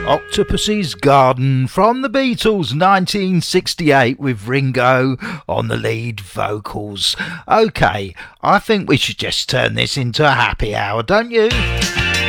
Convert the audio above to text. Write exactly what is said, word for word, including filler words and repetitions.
Octopus's Garden from the Beatles, nineteen sixty-eight, with Ringo on the lead vocals. Okay, I think we should just turn this into a happy hour, don't you?